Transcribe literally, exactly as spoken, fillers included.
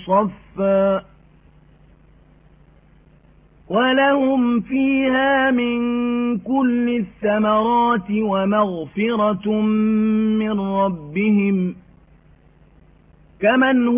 صفا ولهم فيها من كل الثمرات ومغفرة من ربهم كمن